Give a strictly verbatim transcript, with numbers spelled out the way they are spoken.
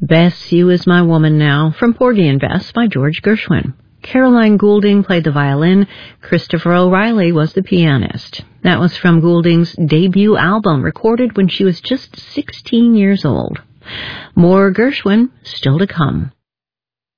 Bess, You Is My Woman Now, from Porgy and Bess by George Gershwin. Caroline Goulding played the violin. Christopher O'Reilly was the pianist. That was from Goulding's debut album, recorded when she was just sixteen years old. More Gershwin still to come.